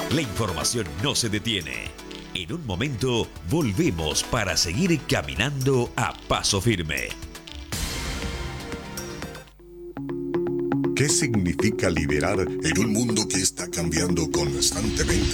La información no se detiene. En un momento volvemos para seguir caminando a paso firme. ¿Qué significa liderar en un mundo que está cambiando constantemente?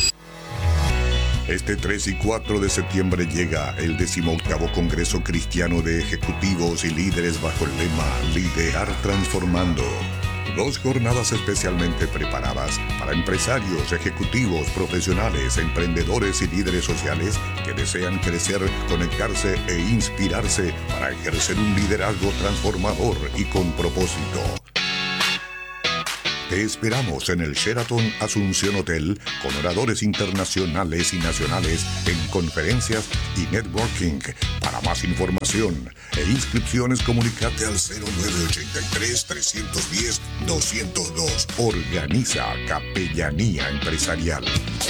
Este 3 y 4 de septiembre llega el 18º Congreso Cristiano de Ejecutivos y Líderes bajo el lema Liderar Transformando. 2 jornadas especialmente preparadas para empresarios, ejecutivos, profesionales, emprendedores y líderes sociales que desean crecer, conectarse e inspirarse para ejercer un liderazgo transformador y con propósito. Te esperamos en el Sheraton Asunción Hotel con oradores internacionales y nacionales en conferencias y networking. Para más información e inscripciones, comunícate al 0983-310-202. Organiza Capellanía Empresarial.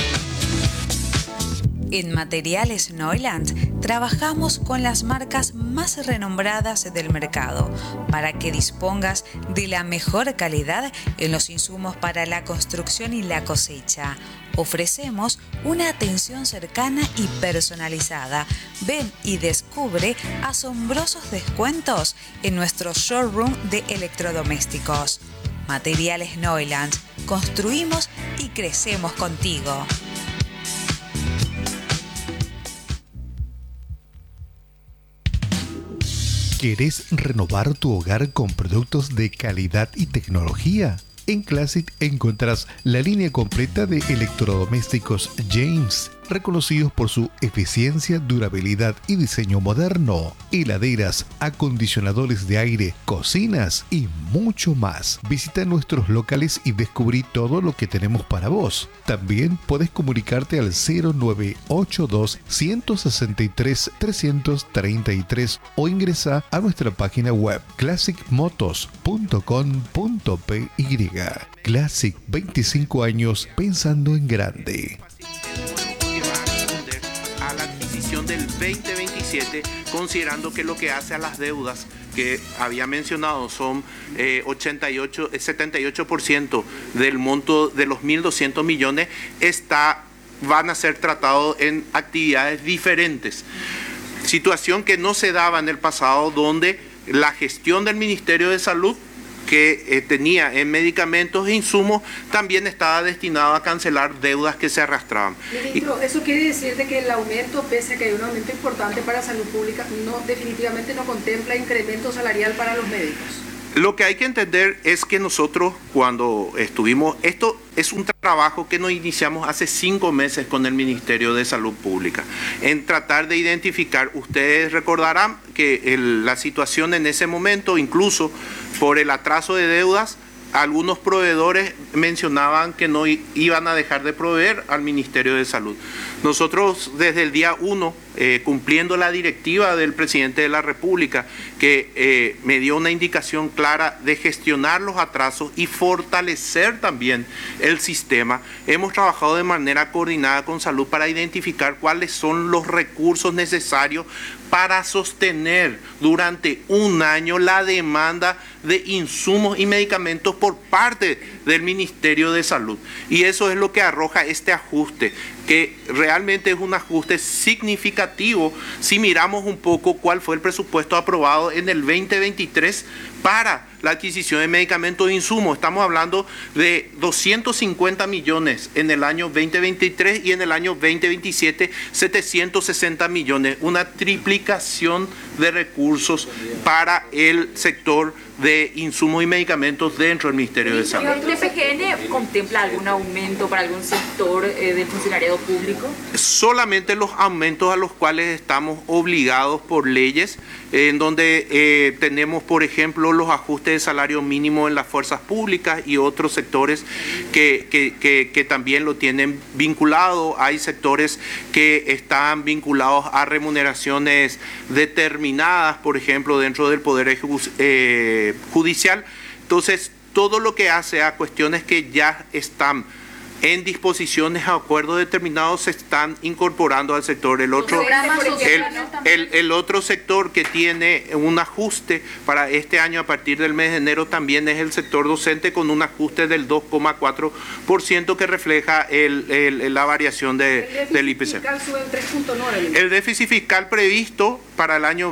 En Materiales Neuland trabajamos con las marcas más renombradas del mercado para que dispongas de la mejor calidad en los insumos para la construcción y la cosecha. Ofrecemos una atención cercana y personalizada. Ven y descubre asombrosos descuentos en nuestro showroom de electrodomésticos. Materiales Neuland. Construimos y crecemos contigo. ¿Querés renovar tu hogar con productos de calidad y tecnología? En Classic encontrarás la línea completa de electrodomésticos James, reconocidos por su eficiencia, durabilidad y diseño moderno. Heladeras, acondicionadores de aire, cocinas y mucho más. Visita nuestros locales y descubrí todo lo que tenemos para vos. También puedes comunicarte al 0982 163 333 o ingresa a nuestra página web classicmotos.com.py. Classic, 25 años pensando en grande. A la adquisición del 2027, considerando que lo que hace a las deudas que había mencionado son 78% del monto de los 1.200 millones, van a ser tratados en actividades diferentes. Situación que no se daba en el pasado, donde la gestión del Ministerio de Salud que tenía en medicamentos e insumos también estaba destinado a cancelar deudas que se arrastraban. Ministro, eso quiere decir de que el aumento, pese a que hay un aumento importante para salud pública, definitivamente no contempla incremento salarial para los médicos. Lo que hay que entender es que nosotros cuando estuvimos, esto es un trabajo que nos iniciamos hace 5 meses con el Ministerio de Salud Pública, en tratar de identificar, ustedes recordarán que la situación en ese momento, incluso por el atraso de deudas, algunos proveedores mencionaban que no iban a dejar de proveer al Ministerio de Salud. Nosotros desde el día 1, cumpliendo la directiva del presidente de la República, que me dio una indicación clara de gestionar los atrasos y fortalecer también el sistema, hemos trabajado de manera coordinada con Salud para identificar cuáles son los recursos necesarios para sostener durante un año la demanda de insumos y medicamentos por parte del Ministerio de Salud. Y eso es lo que arroja este ajuste, que realmente es un ajuste significativo si miramos un poco cuál fue el presupuesto aprobado en el 2023 para la adquisición de medicamentos e insumos. Estamos hablando de 250 millones en el año 2023 y en el año 2027 760 millones, una triplicación de recursos para el sector de insumos y medicamentos dentro del Ministerio de Salud. ¿El PGN contempla algún aumento para algún sector del funcionariado público? Solamente los aumentos a los cuales estamos obligados por leyes, en donde tenemos, por ejemplo, los ajustes de salario mínimo en las fuerzas públicas y otros sectores que también lo tienen vinculado. Hay sectores que están vinculados a remuneraciones determinadas, por ejemplo, dentro del Poder Judicial. Entonces, todo lo que hace a cuestiones que ya están en disposiciones a acuerdos determinados se están incorporando al sector. El otro sector que tiene un ajuste para este año a partir del mes de enero también es el sector docente, con un ajuste del 2,4% que refleja la variación del IPC. El déficit fiscal previsto para el año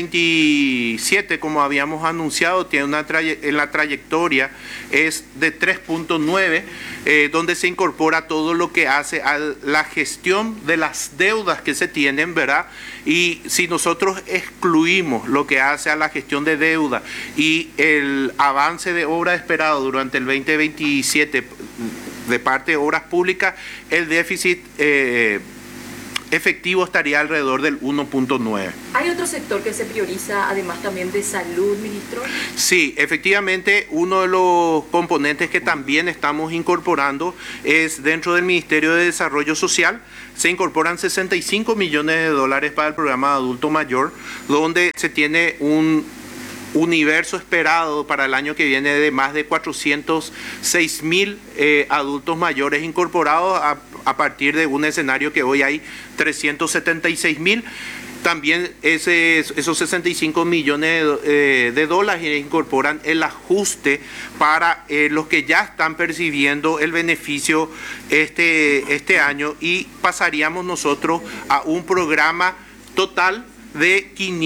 2027, como habíamos anunciado, tiene en la trayectoria es de 3,9, donde se incorpora todo lo que hace a la gestión de las deudas que se tienen, ¿verdad? Y si nosotros excluimos lo que hace a la gestión de deuda y el avance de obra esperado durante el 2027 de parte de obras públicas, el déficit efectivo estaría alrededor del 1,9. ¿Hay otro sector que se prioriza, además también de salud, ministro? Sí, efectivamente, uno de los componentes que también estamos incorporando es dentro del Ministerio de Desarrollo Social. Se incorporan 65 millones de dólares para el programa de adulto mayor, donde se tiene un universo esperado para el año que viene de más de 406,000 adultos mayores incorporados a partir de un escenario que hoy hay 376,000. También esos 65 millones de dólares incorporan el ajuste para los que ya están percibiendo el beneficio este año, y pasaríamos nosotros a un programa total de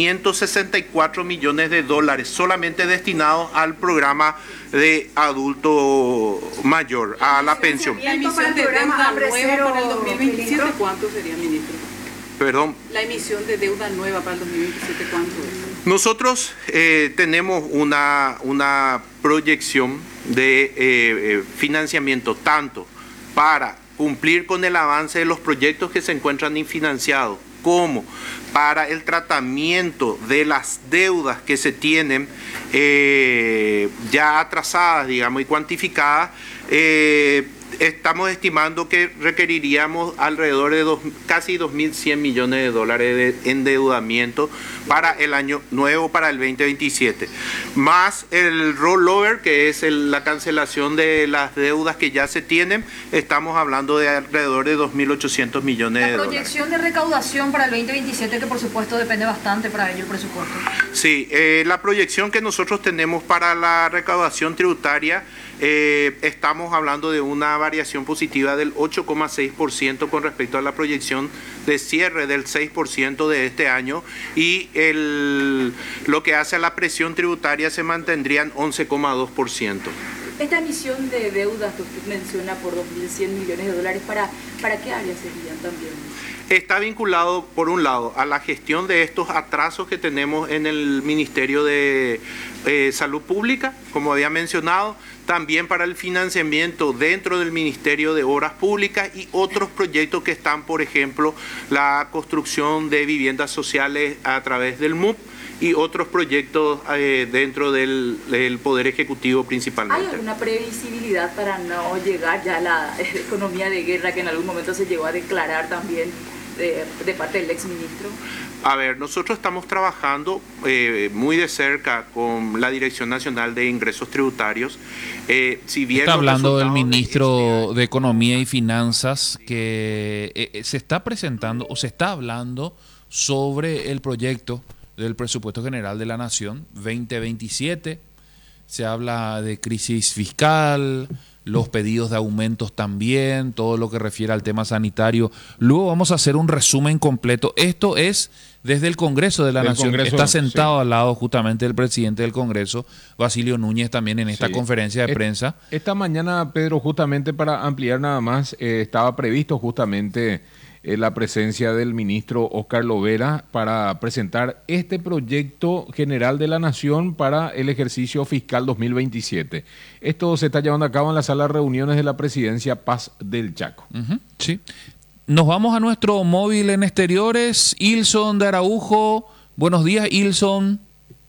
564 millones de dólares solamente destinados al programa de adulto mayor, a la pensión. La emisión de deuda nueva para el 2027, ¿cuánto sería, ministro? Perdón. La emisión de deuda nueva para el 2027, ¿cuánto es? Nosotros tenemos una proyección de financiamiento tanto para cumplir con el avance de los proyectos que se encuentran infinanciados, como para el tratamiento de las deudas que se tienen ya atrasadas, digamos, y cuantificadas. Estamos estimando que requeriríamos alrededor de casi 2.100 millones de dólares de endeudamiento para el año nuevo, para el 2027. Más el rollover, que es la cancelación de las deudas que ya se tienen, estamos hablando de alrededor de 2.800 millones de dólares. La proyección de recaudación para el 2027, que por supuesto depende bastante para ello el presupuesto. Sí, la proyección que nosotros tenemos para la recaudación tributaria, estamos hablando de una variación positiva del 8,6% con respecto a la proyección de cierre del 6% de este año, y lo que hace a la presión tributaria se mantendría en 11,2%. Esta emisión de deudas que usted menciona por 2.100 millones de dólares, ¿para qué áreas serían también? Está vinculado, por un lado, a la gestión de estos atrasos que tenemos en el Ministerio de Salud Pública, como había mencionado, también para el financiamiento dentro del Ministerio de Obras Públicas y otros proyectos que están, por ejemplo, la construcción de viviendas sociales a través del MUP y otros proyectos dentro del Poder Ejecutivo principalmente. ¿Hay alguna previsibilidad para no llegar ya a la economía de guerra que en algún momento se llegó a declarar también de parte del exministro? A ver, nosotros estamos trabajando muy de cerca con la Dirección Nacional de Ingresos Tributarios. Si bien está hablando del ministro de Economía y Finanzas, que se está presentando o se está hablando sobre el proyecto del Presupuesto General de la Nación 2027. Se habla de crisis fiscal, los pedidos de aumentos también, todo lo que refiere al tema sanitario. Luego vamos a hacer un resumen completo. Esto es desde el Congreso de la Nación. Congreso, está sentado sí, al lado justamente del presidente del Congreso, Basilio Núñez, también en esta conferencia de prensa. Esta mañana, Pedro, justamente para ampliar nada más, estaba previsto justamente la presencia del ministro Óscar Lovera para presentar este proyecto general de la Nación para el ejercicio fiscal 2027. Esto se está llevando a cabo en la sala de reuniones de la Presidencia Paz del Chaco. Sí. Nos vamos a nuestro móvil en exteriores. Ilson de Araujo. Buenos días, Ilson.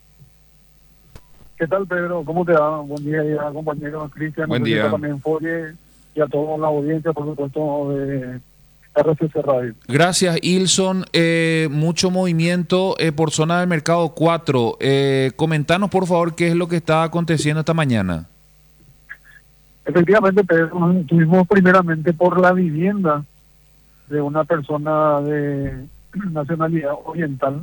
¿Qué tal, Pedro? ¿Cómo te va? Buen día, compañero Cristian. Buen día. También Forie, y a toda la audiencia, por supuesto, de RCC Radio. Gracias, Ilson. Mucho movimiento por zona del Mercado 4. Comentanos, por favor, qué es lo que está aconteciendo esta mañana. Efectivamente, Pedro, estuvimos primeramente por la vivienda de una persona de nacionalidad oriental,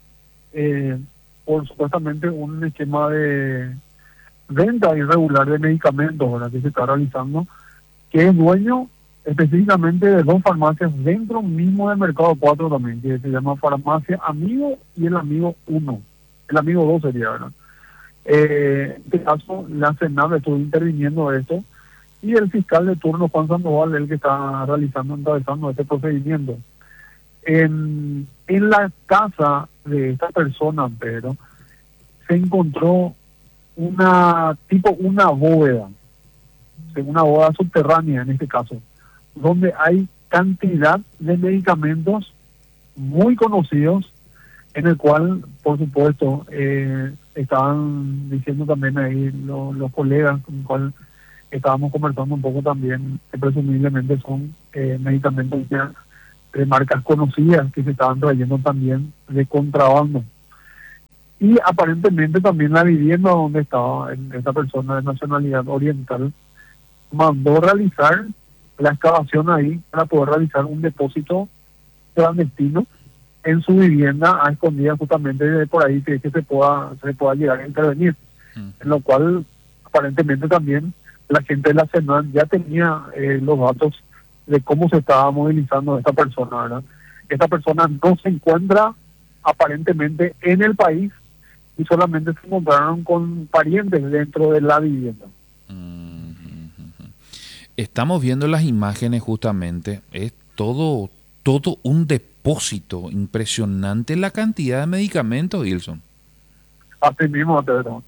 por supuestamente un esquema de venta irregular de medicamentos, ¿verdad?, que se está realizando, que es dueño específicamente de 2 farmacias dentro mismo del Mercado 4 también, que se llama Farmacia Amigo y el Amigo 1. El Amigo 2 sería, ¿verdad? En este caso, la Senado estuvo interviniendo esto, y el fiscal de turno, Juan Sandoval, el que está encabezando este procedimiento. En la casa de esta persona, Pedro, se encontró una bóveda subterránea en este caso, donde hay cantidad de medicamentos muy conocidos, en el cual, por supuesto, estaban diciendo también ahí los colegas con los cuales estábamos conversando un poco también, que presumiblemente son medicamentos ya de marcas conocidas que se estaban trayendo también de contrabando. Y aparentemente también la vivienda donde estaba esta persona de nacionalidad oriental mandó realizar la excavación ahí para poder realizar un depósito clandestino en su vivienda a escondidas, justamente de por ahí que se pueda llegar a intervenir. En lo cual aparentemente también la gente de la CENAN ya tenía los datos de cómo se estaba movilizando esta persona, ¿verdad? Esta persona no se encuentra aparentemente en el país y solamente se encontraron con parientes dentro de la vivienda. Estamos viendo las imágenes justamente, es todo un depósito impresionante, la cantidad de medicamentos, Ilson. Así mismo, Pedro.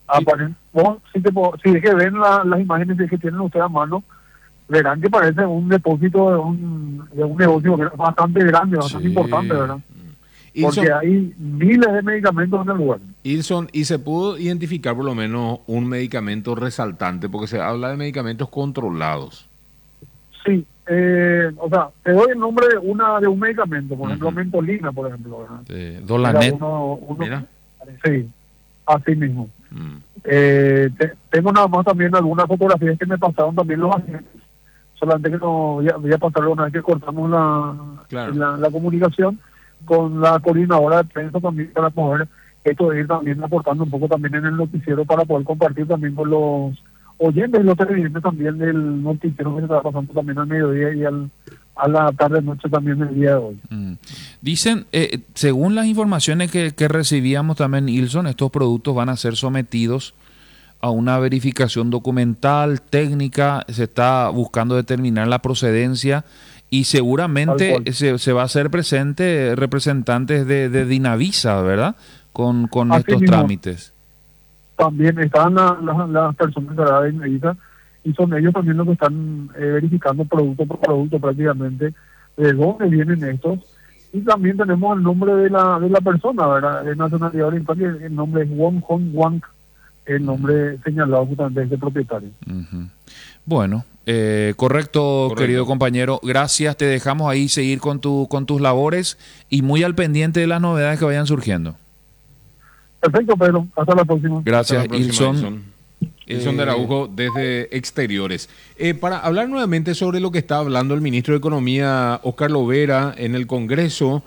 Si es que ven las imágenes que tienen ustedes a mano, verán que parece un depósito de un negocio bastante grande, bastante importante, ¿verdad? Porque hay miles de medicamentos en el lugar. Ilson, ¿y se pudo identificar por lo menos un medicamento resaltante? Porque se habla de medicamentos controlados. Sí, o sea, te doy el nombre de un medicamento, por ejemplo, mentolina, por ejemplo. Dolanet. Sí, así mismo. Tengo nada más también algunas fotografías que me pasaron también los agentes, solamente que no voy a pasarlo una vez que cortamos la comunicación con la coordinadora de prensa también, para poder ir también aportando un poco también en el noticiero, para poder compartir también con los oyentes y los televidentes también del noticiero que se está pasando también al mediodía y a la tarde-noche también del día de hoy. Dicen, según las informaciones que recibíamos también, Ilson, estos productos van a ser sometidos a una verificación documental, técnica, se está buscando determinar la procedencia y seguramente se va a hacer presente representantes de Dinavisa, ¿verdad? Con estos mismo, trámites. También están las personas de Dinavisa y son ellos también los que están verificando producto por producto prácticamente de dónde vienen estos. Y también tenemos el nombre de la persona, ¿verdad?, de nacionalidad oriental, y el nombre es Wong Hong Wang, el nombre señalado justamente de este propietario. Bueno, correcto, querido compañero. Gracias, te dejamos ahí seguir con tus labores y muy al pendiente de las novedades que vayan surgiendo. Perfecto, Pedro. Hasta la próxima. Gracias, Ilson. Ilson de Araujo desde Exteriores. Para hablar nuevamente sobre lo que está hablando el ministro de Economía, Óscar Lovera, en el Congreso,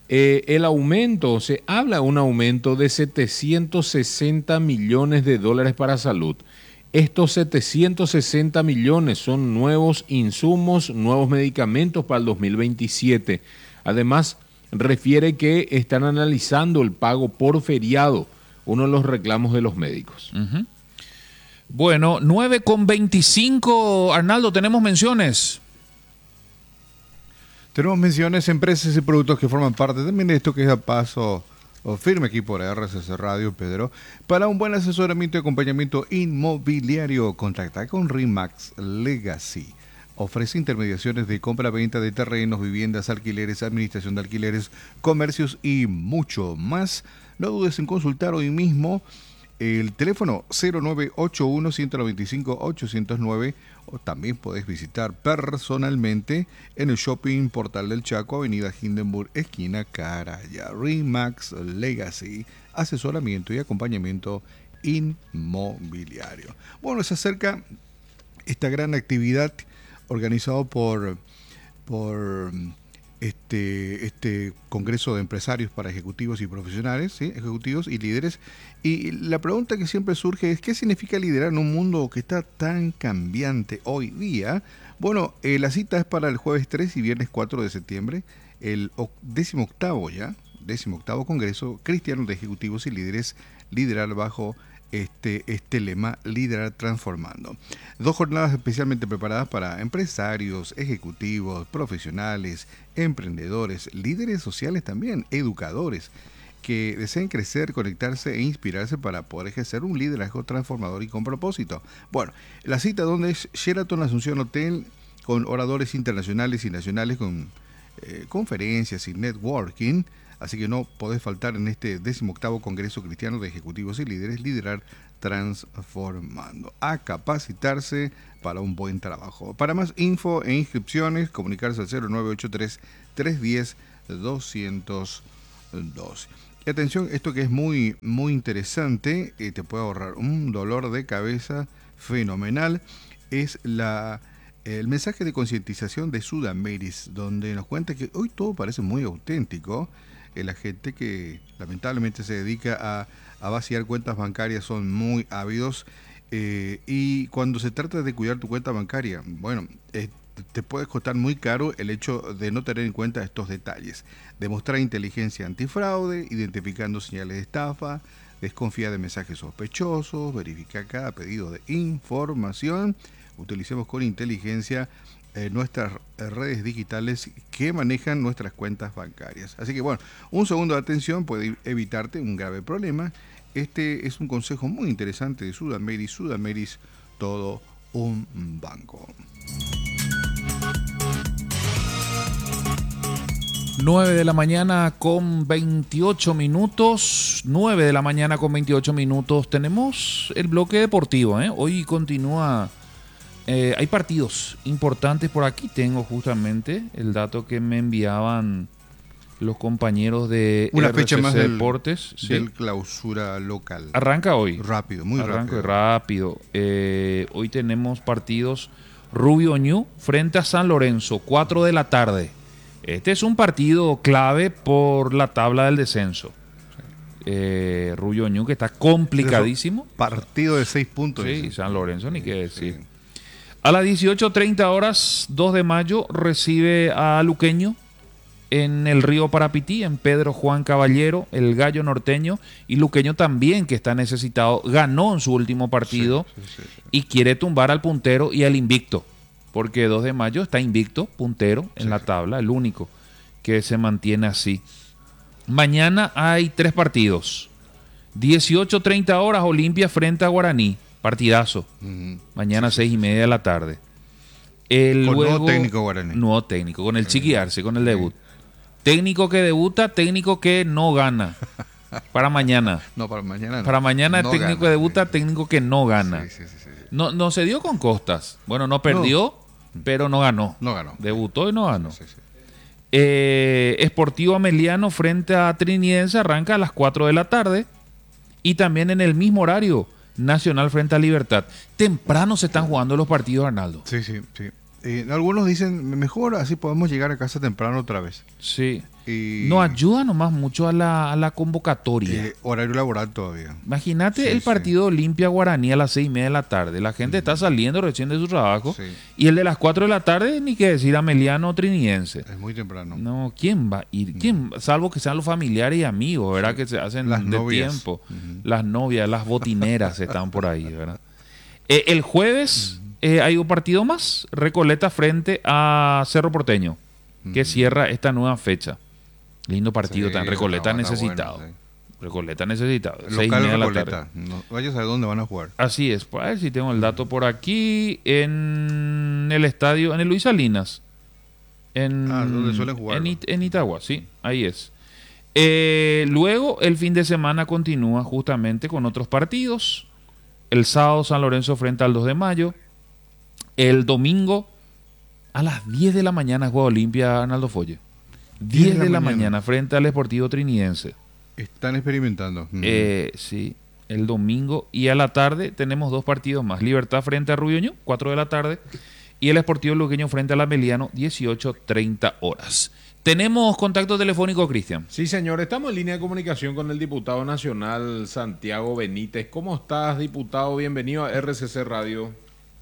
se habla de un aumento de 760 millones de dólares para salud. Estos 760 millones son nuevos insumos, nuevos medicamentos para el 2027. Además, refiere que están analizando el pago por feriado, uno de los reclamos de los médicos. Bueno, 9:25, Arnaldo, tenemos menciones. Tenemos menciones, empresas y productos que forman parte también de esto que es a paso firme aquí por RCC Radio, Pedro. Para un buen asesoramiento y acompañamiento inmobiliario, contacta con RE/MAX Legacy. Ofrece intermediaciones de compra-venta de terrenos, viviendas, alquileres, administración de alquileres, comercios y mucho más. No dudes en consultar hoy mismo el teléfono 0981-195-809, o también podés visitar personalmente en el Shopping Portal del Chaco, Avenida Hindenburg, esquina Caraya. RE/MAX Legacy, asesoramiento y acompañamiento inmobiliario. Bueno, se acerca esta gran actividad organizado por este Congreso de Empresarios para Ejecutivos y Profesionales, ¿sí? Ejecutivos y líderes. Y la pregunta que siempre surge es: ¿qué significa liderar en un mundo que está tan cambiante hoy día? Bueno, la cita es para el jueves 3 y viernes 4 de septiembre, el 18º Congreso Cristiano de Ejecutivos y Líderes, liderar bajo este lema, liderar transformando. 2 jornadas especialmente preparadas para empresarios, ejecutivos, profesionales, emprendedores, líderes sociales también, educadores, que deseen crecer, conectarse e inspirarse para poder ejercer un liderazgo transformador y con propósito. Bueno, la cita donde es Sheraton Asunción Hotel, con oradores internacionales y nacionales, con conferencias y networking. Así que no podés faltar en este 18º Congreso Cristiano de Ejecutivos y Líderes, liderar transformando, a capacitarse para un buen trabajo. Para más info e inscripciones, comunicarse al 0983-310-202. Y atención, esto que es muy, muy interesante, te puede ahorrar un dolor de cabeza fenomenal, es el mensaje de concientización de Sudamérica, donde nos cuenta que hoy todo parece muy auténtico. La gente que lamentablemente se dedica a vaciar cuentas bancarias son muy ávidos, y cuando se trata de cuidar tu cuenta bancaria, bueno, te puede costar muy caro el hecho de no tener en cuenta estos detalles. Demostrar inteligencia antifraude, identificando señales de estafa, desconfía de mensajes sospechosos, verifica cada pedido de información, utilicemos con inteligencia nuestras redes digitales que manejan nuestras cuentas bancarias. Así que bueno, un segundo de atención puede evitarte un grave problema. Este es un consejo muy interesante de Sudamérica. Sudamérica, todo un banco. 9 de la mañana con 28 minutos. 9 de la mañana con 28 minutos. Tenemos el bloque deportivo, Hoy continúa. Hay partidos importantes por aquí. Tengo justamente el dato que me enviaban los compañeros de una fecha más Deportes. Del clausura local. Arranca hoy. Rápido, muy rápido. Rápido. Hoy tenemos partidos. Rubio Ñu frente a San Lorenzo, 4 de la tarde. Este es un partido clave por la tabla del descenso. Rubio Ñu, que está complicadísimo. Partido de 6 puntos. Sí, San Lorenzo, ni qué decir. Sí. A las 18:30 horas, 2 de mayo, recibe a Luqueño en el Río Parapití, en Pedro Juan Caballero, el Gallo Norteño, y Luqueño también, que está necesitado, ganó en su último partido y quiere tumbar al puntero y al invicto, porque 2 de mayo está invicto, puntero en la tabla, el único que se mantiene así. Mañana hay 3 partidos. 18:30 horas, Olimpia frente a Guaraní. Partidazo. Mañana 6:30 de la tarde. Luego, nuevo técnico Guaraní. Nuevo técnico, con el Chiqui Arce, con el debut. Técnico que debuta, técnico que no gana. Para mañana. No, para mañana no. Para mañana, no técnico gana, que debuta, técnico que no gana. Sí. No se dio con Costas. Bueno, no perdió, pero no ganó. No ganó. Debutó y no ganó. Sportivo Ameliano frente a Trinidense arranca a las 4 de la tarde. Y también en el mismo horario, Nacional frente a Libertad. Temprano se están jugando los partidos, Arnaldo. Sí. Algunos dicen, mejor así podemos llegar a casa temprano otra vez. Sí. Nos ayuda nomás mucho a la convocatoria. Horario laboral todavía. Imagínate el partido Olimpia Guaraní a las 6:30 de la tarde. La gente está saliendo recién de su trabajo. Sí. Y el de las 4 de la tarde, ni que decir, Ameliano o Trinidense. Es muy temprano. No, ¿quién va a ir? ¿Quién? Salvo que sean los familiares y amigos, ¿verdad? Que se hacen las de novias. Tiempo. Las novias, las botineras están por ahí, ¿verdad? El jueves hay un partido más. Recoleta frente a Cerro Porteño, que cierra esta nueva fecha. Lindo partido, tan Recoleta necesitado. Bueno, Recoleta necesitado. Local Recoleta. No vayas a ver dónde van a jugar. Así es. A ver si tengo el dato por aquí. En el estadio, en el Luis Salinas. Donde suelen jugar. En Itagua, sí. Ahí es. Luego, el fin de semana continúa justamente con otros partidos. El sábado, San Lorenzo frente al 2 de mayo. El domingo, a las 10 de la mañana, juega Olimpia, Arnaldo Folle. 10 de la mañana frente al Sportivo Trinidense. Están experimentando. Sí. el domingo. Y a la tarde tenemos 2 partidos más. Libertad frente a Rubiño, 4 de la tarde. Y el Sportivo Luqueño frente al Ameliano, 18:30 horas. ¿Tenemos contacto telefónico, Cristian? Sí, señor. Estamos en línea de comunicación con el diputado nacional Santiago Benítez. ¿Cómo estás, diputado? Bienvenido a RCC Radio.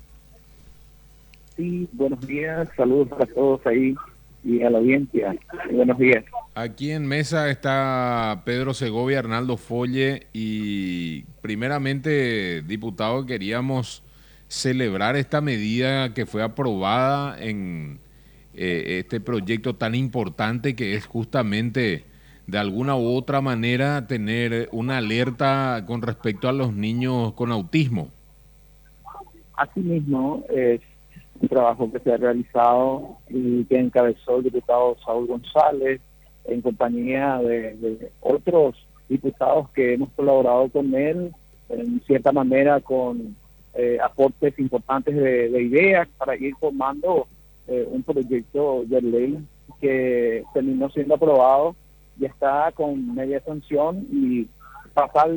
Sí, buenos días. Saludos para todos ahí y a la audiencia. Buenos días. Aquí en mesa está Pedro Segovia, Arnaldo Folle y primeramente, diputado, queríamos celebrar esta medida que fue aprobada en este proyecto tan importante que es justamente de alguna u otra manera tener una alerta con respecto a los niños con autismo. Asimismo, es un trabajo que se ha realizado y que encabezó el diputado Saúl González en compañía de otros diputados que hemos colaborado con él, en cierta manera con aportes importantes de ideas para ir formando un proyecto de ley que terminó siendo aprobado, ya está con media sanción y pasar